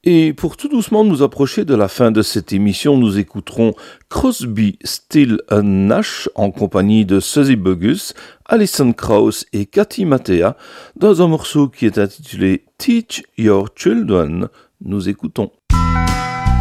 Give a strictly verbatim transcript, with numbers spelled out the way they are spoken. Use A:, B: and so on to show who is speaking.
A: Et pour tout doucement nous approcher de la fin de cette émission, nous écouterons Crosby, Still Nash en compagnie de Suzy Boggus, Alison Krauss et Cathy Mattea dans un morceau qui est intitulé Teach Your Children. Nous écoutons.